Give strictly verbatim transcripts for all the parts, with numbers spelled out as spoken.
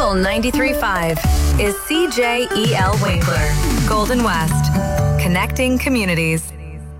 Local ninety-three point five is C J E L Winkler, Golden West, connecting communities.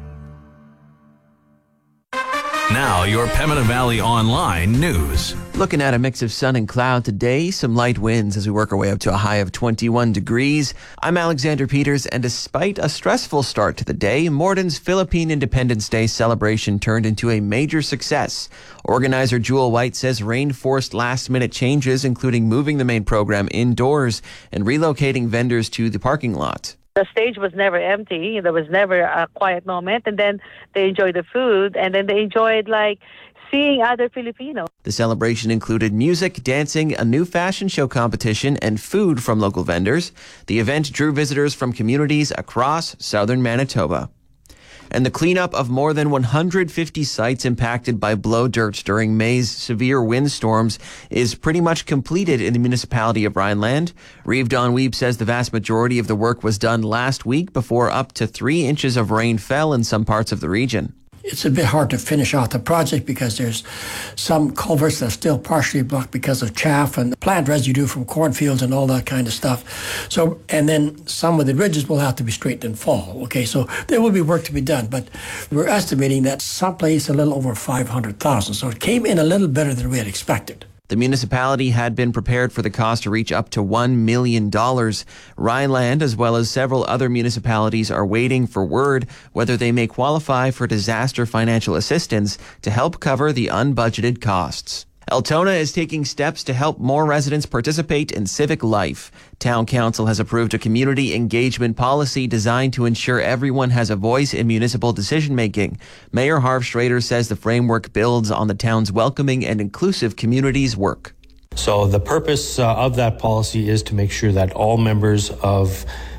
Now, your Pembina Valley Online news. Looking at a mix of sun and cloud today, some light winds as we work our way up to a high of twenty-one degrees. I'm Alexander Peters, and despite a stressful start to the day, Morden's Philippine Independence Day celebration turned into a major success. Organizer Jewel White says rain forced last-minute changes, including moving the main program indoors and relocating vendors to the parking lot. The stage was never empty. There was never a quiet moment. And then they enjoyed the food, and then they enjoyed, like, seeing other Filipinos. The celebration included music, dancing, a new fashion show competition, and food from local vendors. The event drew visitors from communities across southern Manitoba. And the cleanup of more than one hundred fifty sites impacted by blow dirt during May's severe windstorms is pretty much completed in the municipality of Rhineland. Reeve Don Weeb says the vast majority of the work was done last week before up to three inches of rain fell in some parts of the region. It's a bit hard to finish off the project because there's some culverts that are still partially blocked because of chaff and plant residue from cornfields and all that kind of stuff. So, and then some of the ridges will have to be straightened in fall. Okay, so there will be work to be done, but we're estimating that someplace a little over five hundred thousand. So it came in a little better than we had expected. The municipality had been prepared for the cost to reach up to one million dollars. Rhineland, as well as several other municipalities, are waiting for word whether they may qualify for disaster financial assistance to help cover the unbudgeted costs. Altona is taking steps to help more residents participate in civic life. Town Council has approved a community engagement policy designed to ensure everyone has a voice in municipal decision-making. Mayor Harv Schrader says the framework builds on the town's welcoming and inclusive communities work. So the purpose uh, of that policy is to make sure that all members of